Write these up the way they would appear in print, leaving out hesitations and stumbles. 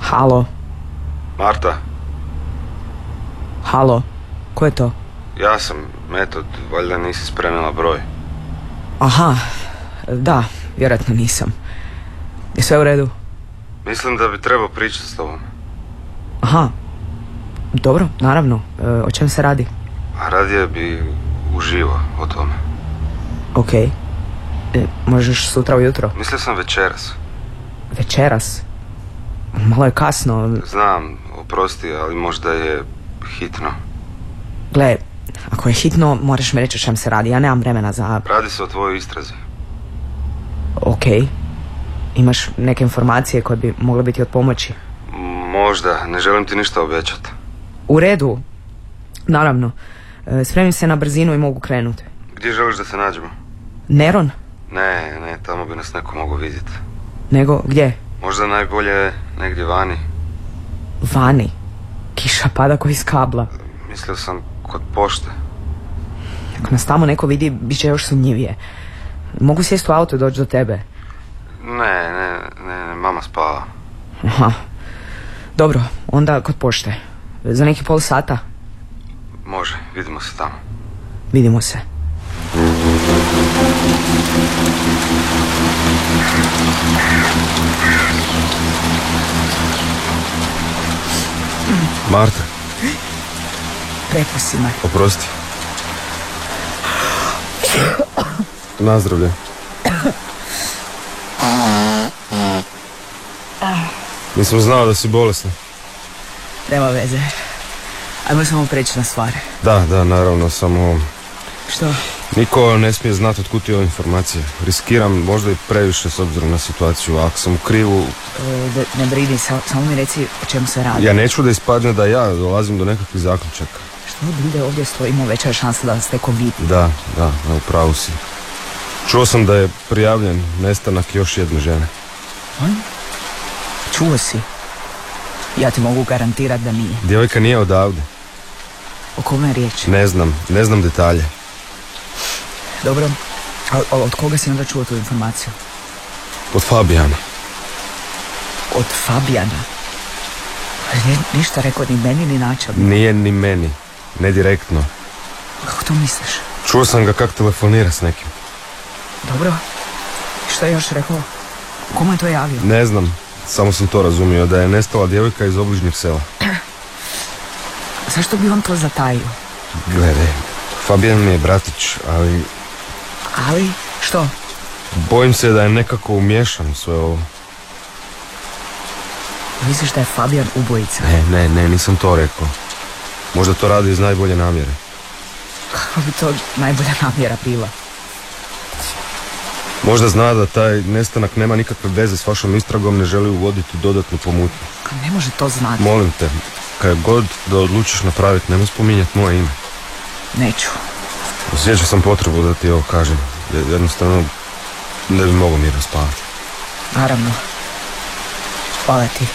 Halo? Marta? Halo? Ko je to? Ja sam, Metod, valjda nisi spremila broj. Aha, da, vjerojatno nisam. Je sve u redu? Mislim da bi trebao pričati s tobom. Aha, dobro, naravno. O čem se radi? A radije bi uživao o tome. Ok. Možeš sutra ujutro? Mislio sam večeras. Večeras? Malo je kasno. Znam, oprosti, ali možda je hitno. Gle, ako je hitno, moraš mi reći o čem se radi. Ja nemam vremena za... Radi se o tvojoj istrazi. Ok. Imaš neke informacije koje bi mogle biti od pomoći? Možda, ne želim ti ništa obećati. U redu. Naravno. Spremim se na brzinu i mogu krenuti. Gdje želiš da se nađemo? Neron? Ne, tamo bi nas neko mogao vidjeti. Nego, gdje? Možda najbolje negdje vani. Vani? Kiša pada ko iz kabla. Mislio sam kod pošte. Ako nas tamo neko vidi, bit će još sumnjivije. Mogu sjesti u auto i doći do tebe? Ne, mama spava. Aha. Dobro, onda kod pošte. Za neki pol sata? Može, vidimo se tamo. Vidimo se. Marta. Prepusti me. Oprosti. Nazdravlje. Nisam znao da si bolesna. Nema veze. Ajmo samo preći na stvar. Da, naravno, samo... Što? Niko ne smije znati otkud ti ove informacije. Riskiram možda i previše s obzirom na situaciju. Ako sam u krivu... Ne brini, samo mi reci o čemu se radi. Ja neću da ispadne da ja dolazim do nekakvih zaključaka. Što bude ovdje stojimo, veća je šansa da vas neko vidi. Da, upravu si. Čuo sam da je prijavljen nestanak još jedne žene. Čuo si? Ja ti mogu garantirati da nije. Djevojka nije odavde. O kome je riječ? Ne znam detalje. Dobro, a od koga si onda čuo tu informaciju? Od Fabijana. Od Fabijana? Nije ništa rekao ni meni ni načelno. Nije ni meni, ne direktno. Kako to misliš? Čuo sam ga kak telefonira s nekim. Dobro, što je još rekao? Komu je to javio? Ne znam, samo sam to razumio, da je nestala djevojka iz obližnjeg sela. Zašto bi on to zatajio? Gledaj, Fabijan mi je bratić, ali... Ali? Što? Bojim se da je nekako umiješan u sve ovo. Misliš da je Fabijan ubojica? Ne, nisam to rekao. Možda to radi iz najbolje namjere. Kako bi to najbolja namjera bila? Možda zna da taj nestanak nema nikakve veze s vašom istragom, ne želi uvoditi dodatnu pomutnju. Ne može to znati. Molim te, kad god da odlučiš napraviti, nemoj spominjati moje ime. Neću. Osjećao sam potrebu da ti ovo kažem. Jednostavno ne bi mogao mirno spavati. Naravno. Hvala ti.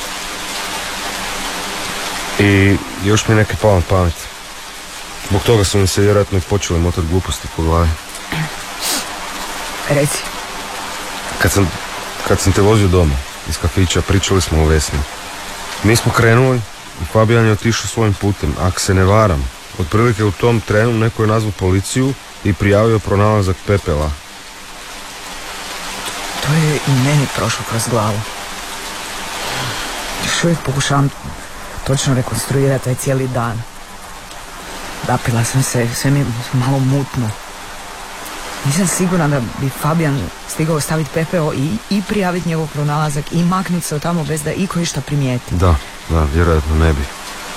I još mi je neke palo na pamet. Zbog toga su mi se vjerojatno i počeli motati gluposti po glavi. Reci. Kad sam te vozio doma iz kafića, pričali smo o Vesni. Mi smo krenuli i Fabijan je otišao svojim putem. Ako se ne varam, otprilike u tom trenu neko je nazvao policiju i prijavio pronalazak pepela. To je i meni prošlo kroz glavu. Još uvijek pokušavam točno rekonstruirati taj cijeli dan. Napila sam se, sve mi je malo mutno. Nisam sigurna da bi Fabijan stigao staviti pepeo i prijaviti njegov pronalazak i maknuti se od tamo bez da iko išta primijeti. Da, vjerojatno ne bi.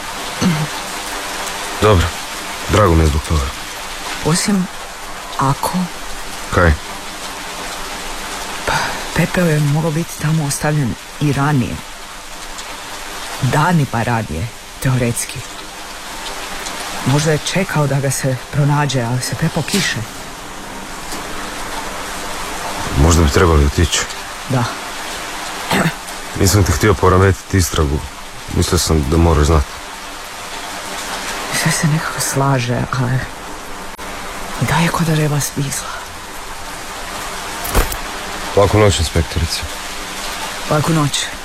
Dobro, drago mi je zbog toga. Osim ako... Kaj? Pa, pepeo je mogao biti tamo ostavljen i ranije. Danima ranije, teoretski. Možda je čekao da ga se pronađe, ali se pepao kiše. Možda bi trebali otići. Da. Nisam ti htio poremetiti istragu. Mislio sam da moraš znati. Sve se nekako slaže, ali... Da je ko da nema smisla. Laku noć, inspektorice. Laku noć.